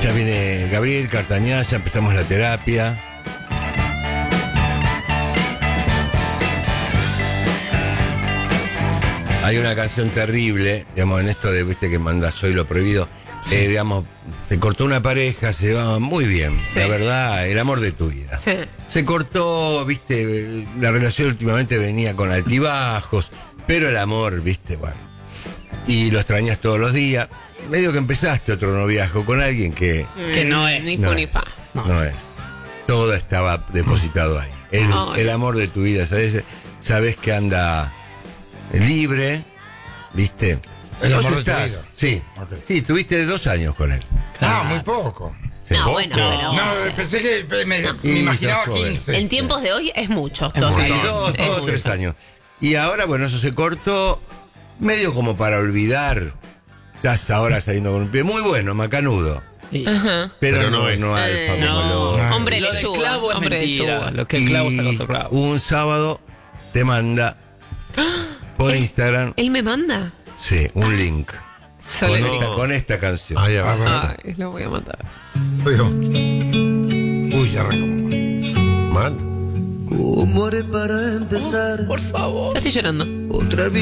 Ya viene Gabriel Cartañá, ya empezamos la terapia. Hay una canción terrible, digamos, en esto de, viste, que manda Soy lo prohibido. Sí. Digamos, se cortó una pareja, se llevaba muy bien. Sí. La verdad, el amor de tu vida. Sí. Se cortó, viste, la relación últimamente venía con altibajos, pero el amor, viste, bueno. Y lo extrañas todos los días. Medio que empezaste otro noviazgo con alguien que Que no es. Ni No fu ni es. fa. no es. Todo estaba depositado ahí. El amor de tu vida, sabes que anda libre, viste. El Vos amor de tu estás- vida. Sí, Ok. sí, tuviste 2 años con él. Ah, muy poco. Sí. No, bueno, pero No, pensé que me Y imaginaba sos joven. 15. en tiempos de hoy es mucho. Es 2 mucho. años. Dos Es o mucho. 3 años. Y ahora, bueno, eso se cortó medio como para olvidar. Estás ahora saliendo con un pie muy bueno, macanudo. Sí. Ajá. Pero no no, es. no alfa como No. lo... Hombre Lo del lechuga. clavo es hombre mentira. lechuga. Lo que el clavo saca Y otro clavo. un sábado te manda por Instagram, Él me manda. sí, un link Yo le con digo. con esta canción. Ah, ya va. A ver. Ay, lo voy a matar. Uy, ya arrancamos. Mal. ¿Cómo haré para empezar Por favor. Ya estoy llorando. otra vida?